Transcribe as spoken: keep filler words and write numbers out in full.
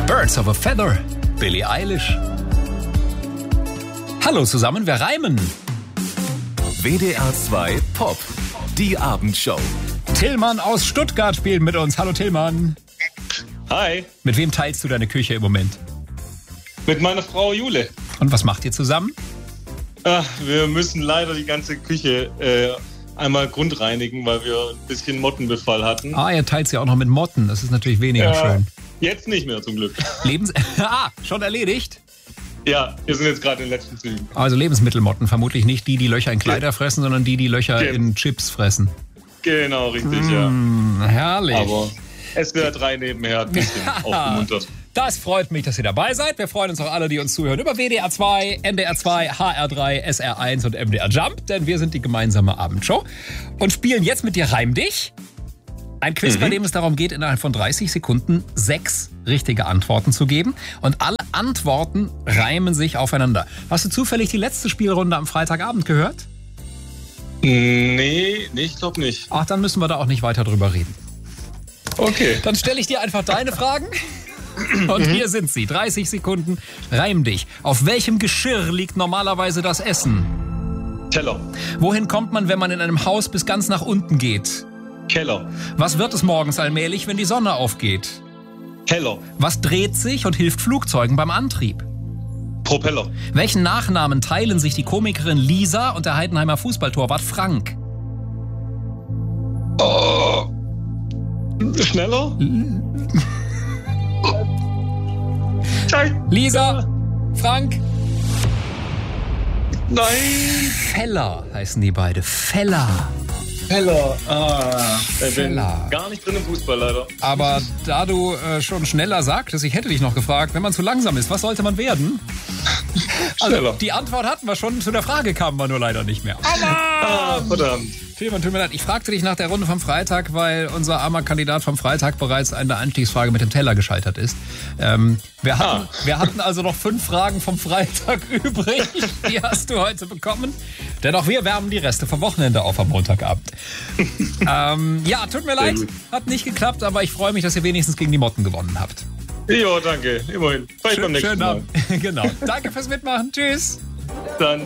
Birds of a Feather, Billie Eilish. Hallo zusammen, wir reimen. W D R zwei Pop, die Abendshow. Tillmann aus Stuttgart spielt mit uns. Hallo Tillmann. Hi. Mit wem teilst du deine Küche im Moment? Mit meiner Frau Jule. Und was macht ihr zusammen? Ach, wir müssen leider die ganze Küche äh, einmal grundreinigen, weil wir ein bisschen Mottenbefall hatten. Ah, ihr teilt sie auch noch mit Motten. Das ist natürlich weniger Ja, schön. Jetzt nicht mehr zum Glück. Lebens... ah, schon erledigt? Ja, wir sind jetzt gerade in den letzten Zügen. Also Lebensmittelmotten, vermutlich nicht die, die Löcher in Kleider fressen, sondern die, die Löcher Ge- in Chips fressen. Genau, richtig, Mmh, herrlich. ja. Aber S W R drei nebenher hat ein bisschen aufgemuntert. Das freut mich, dass ihr dabei seid. Wir freuen uns auch alle, die uns zuhören über W D R zwei, N D R zwei, H R drei, S R eins und M D R Jump, denn wir sind die gemeinsame Abendshow und spielen jetzt mit dir Reim dich. Ein Quiz, mhm. bei dem es darum geht, innerhalb von dreißig Sekunden sechs richtige Antworten zu geben. Und alle Antworten reimen sich aufeinander. Hast du zufällig die letzte Spielrunde am Freitagabend gehört? Nee, nee, ich glaube nicht. Ach, dann müssen wir da auch nicht weiter drüber reden. Okay. Dann stelle ich dir einfach deine Fragen. Und hier sind sie. dreißig Sekunden. Reim dich. Auf welchem Geschirr liegt normalerweise das Essen? Teller. Wohin kommt man, wenn man in einem Haus bis ganz nach unten geht? Keller. Was wird es morgens allmählich, wenn die Sonne aufgeht? Heller. Was dreht sich und hilft Flugzeugen beim Antrieb? Propeller. Welchen Nachnamen teilen sich die Komikerin Lisa und der Heidenheimer Fußballtorwart Frank? Oh. Schneller? Lisa, Frank, Nein. Feller heißen die beide. Feller. Heller. Ah. Ich bin Feller. gar nicht drin im Fußball, leider. Aber da du äh, schon schneller sagtest, ich hätte dich noch gefragt, wenn man zu langsam ist, was sollte man werden? Schneller. Also, die Antwort hatten wir schon, zu der Frage kamen wir nur leider nicht mehr. Ah, verdammt. Tillmann, tut mir leid, ich fragte dich nach der Runde vom Freitag, weil unser armer Kandidat vom Freitag bereits an der Einstiegsfrage mit dem Teller gescheitert ist. Ähm, wir, hatten, Ah. wir hatten also noch fünf Fragen vom Freitag übrig. Die hast du heute bekommen. Denn auch wir wärmen die Reste vom Wochenende auf am Montagabend. ähm, ja, tut mir leid, gut. hat nicht geklappt, aber ich freue mich, dass ihr wenigstens gegen die Motten gewonnen habt. Ja, danke. Immerhin. Vielleicht beim nächsten Schönen Mal. Abend. Genau. Danke fürs Mitmachen. Tschüss. Dann